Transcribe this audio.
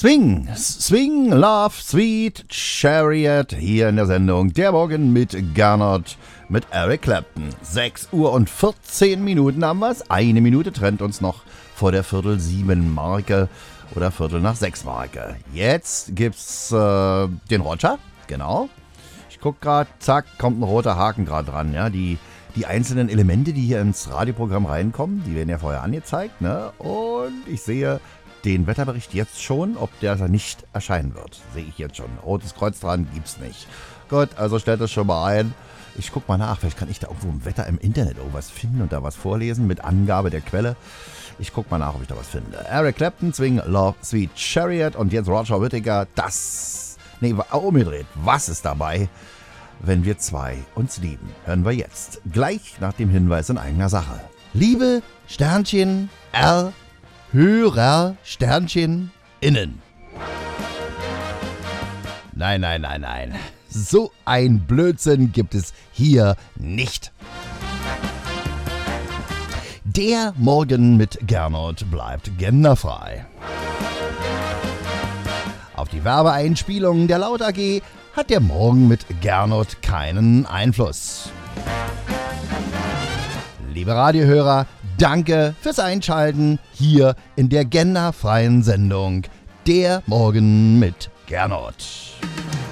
Swing, Love, Sweet Chariot, hier in der Sendung Der Morgen mit Gernot, mit Eric Clapton. 6 Uhr und 14 Minuten haben wir es. Eine Minute trennt uns noch vor der 6:45 oder 6:15 Jetzt gibt's den Roger, genau. Ich guck gerade, zack, kommt ein roter Haken gerade dran. Ja, die einzelnen Elemente, die hier ins Radioprogramm reinkommen, die werden ja vorher angezeigt, ne? Und ich sehe den Wetterbericht jetzt schon, ob der nicht erscheinen wird. Sehe ich jetzt schon. Rotes Kreuz dran, gibt's nicht. Gut, also stellt das schon mal ein. Ich guck mal nach, vielleicht kann ich da irgendwo im Wetter im Internet irgendwas finden und da was vorlesen mit Angabe der Quelle. Ich guck mal nach, ob ich da was finde. Eric Clapton, Swing, Love, Sweet Chariot und jetzt Roger Whittaker. Umgedreht. Was ist dabei, wenn wir zwei uns lieben? Hören wir jetzt. Gleich nach dem Hinweis in eigener Sache. Liebe Sternchen R Hörer Sternchen innen. Nein. So ein Blödsinn gibt es hier nicht. Der Morgen mit Gernot bleibt genderfrei. Auf die Werbeeinspielungen der Laut AG hat der Morgen mit Gernot keinen Einfluss. Liebe Radiohörer, danke fürs Einschalten hier in der genderfreien Sendung Der Morgen mit Gernot.